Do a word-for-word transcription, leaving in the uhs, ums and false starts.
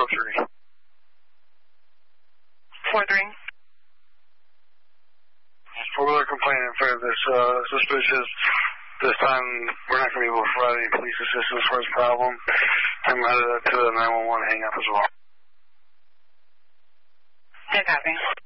oh three. four three. Four-wheeler complaint in front of this uh, suspicious. This time, we're not going to be able to provide any police assistance for this problem. I'm headed to the nine one one hang-up as well. Good copy.